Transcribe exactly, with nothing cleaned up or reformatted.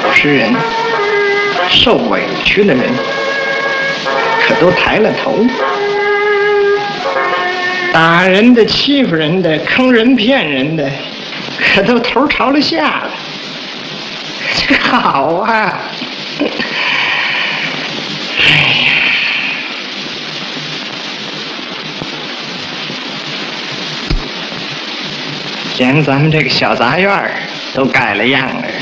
实人、受委屈的人，可都抬了头。打人的、欺负人的、坑人骗人的，可都头朝了下了。这好啊！哎呀，连咱们这个小杂院儿都改了样了。